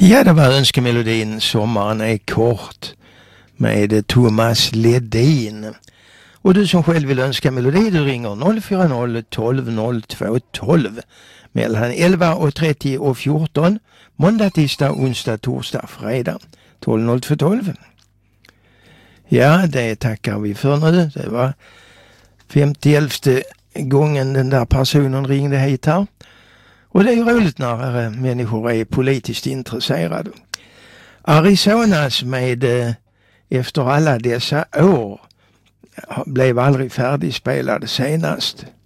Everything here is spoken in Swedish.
Ja, det var önskemelodin Sommaren är kort med Thomas Ledin. Och du som själv vill önska melodi, du ringer 040 12 02 12 mellan 11.30 och 14, måndag, tisdag, onsdag, torsdag, fredag 12 02 12. Ja, det tackar vi för nu. Det var 50:e gången den där personen ringde hit här. Och det är ju roligt när människor är politiskt intresserade. Arizonas med efter alla dessa år blev aldrig färdigspelad senast.